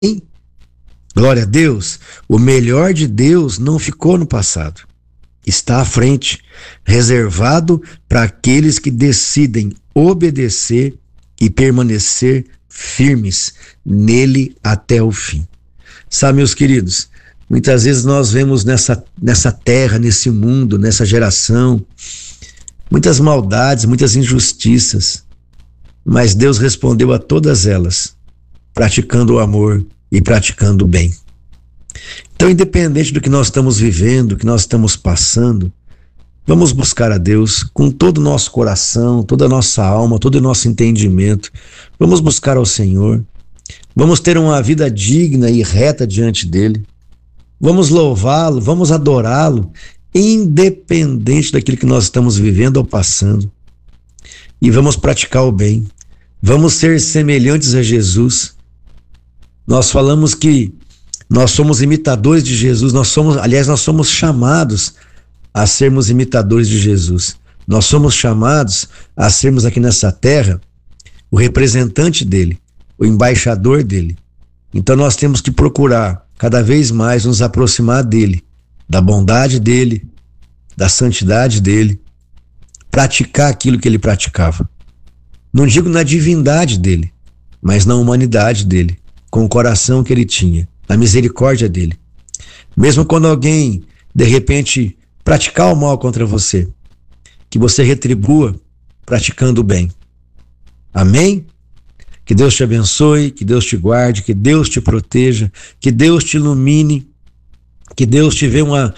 Glória a Deus. O melhor de Deus não ficou no passado. Está à frente, reservado para aqueles que decidem obedecer e permanecer firmes nele até o fim. Sabe, meus queridos, muitas vezes nós vemos nessa terra, nesse mundo, nessa geração, muitas maldades, muitas injustiças, mas Deus respondeu a todas elas, praticando o amor e praticando o bem. Então, independente do que nós estamos vivendo, do que nós estamos passando, vamos buscar a Deus com todo o nosso coração, toda a nossa alma, todo o nosso entendimento. Vamos buscar ao Senhor. Vamos ter uma vida digna e reta diante dele. Vamos louvá-lo, vamos adorá-lo, independente daquilo que nós estamos vivendo ou passando. E vamos praticar o bem. Vamos ser semelhantes a Jesus. Nós falamos que nós somos imitadores de Jesus, nós somos chamados a sermos imitadores de Jesus. Nós somos chamados a sermos aqui nessa terra o representante dele, o embaixador dele. Então nós temos que procurar cada vez mais nos aproximar dele, da bondade dele, da santidade dele, praticar aquilo que ele praticava. Não digo na divindade dele, mas na humanidade dele, com o coração que ele tinha, na misericórdia dele. Mesmo quando alguém, de repente, praticar o mal contra você, que você retribua praticando o bem. Amém? Que Deus te abençoe, que Deus te guarde, que Deus te proteja, que Deus te ilumine, que Deus te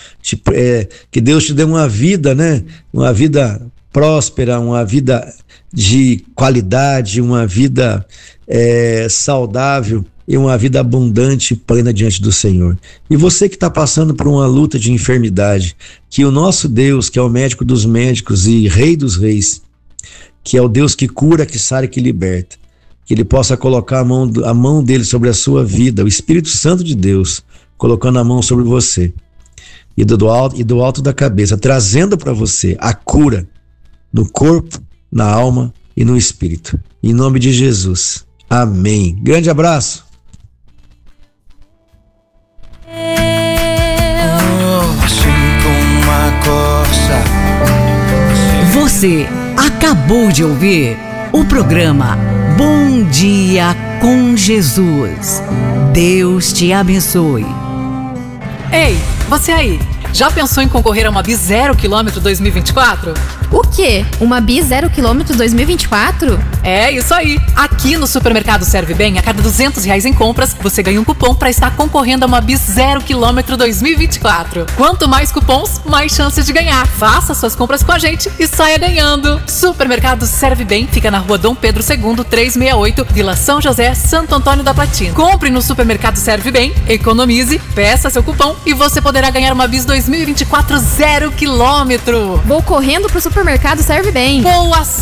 que Deus te dê uma vida, né? Uma vida próspera, uma vida de qualidade, uma vida saudável e uma vida abundante e plena diante do Senhor. E você que está passando por uma luta de enfermidade, que o nosso Deus, que é o médico dos médicos e rei dos reis, que é o Deus que cura, que sara e que liberta, que ele possa colocar a mão dele sobre a sua vida, o Espírito Santo de Deus, colocando a mão sobre você, e do alto da cabeça, trazendo para você a cura no corpo, na alma e no espírito. Em nome de Jesus. Amém. Grande abraço. Você acabou de ouvir o programa Bom Dia com Jesus. Deus te abençoe. Ei, você aí, já pensou em concorrer a uma Bi 0 km 2024? O quê? Uma Bi 0 km 2024? É isso aí! Aqui no Supermercado Serve Bem, a cada R$200 em compras, você ganha um cupom para estar concorrendo a uma Bi 0 km 2024. Quanto mais cupons, mais chances de ganhar. Faça suas compras com a gente e saia ganhando! Supermercado Serve Bem fica na rua Dom Pedro II, 368, Vila São José, Santo Antônio da Platina. Compre no Supermercado Serve Bem, economize, peça seu cupom e você poderá ganhar uma Bis 2024 0 km. Vou correndo pro Supermercado Serve Bem. Boa sorte!